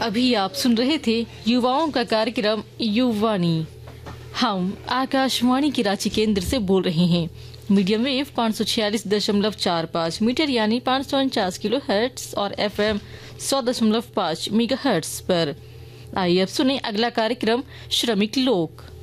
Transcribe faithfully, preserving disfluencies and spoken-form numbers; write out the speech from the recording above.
अभी आप सुन रहे थे युवाओं का कार्यक्रम युवानी। हम आकाशवाणी की रांची केंद्र से बोल रहे हैं। मीडियम वेव पाँच सौ छियालीस दशमलव चार पाँच मीटर यानी पाँच सौ उनचास किलो हर्ट्स और एफ एम सौ दशमलव पाँच मेगा हर्ट्स पर। आइए अब सुने अगला कार्यक्रम श्रमिक लोक।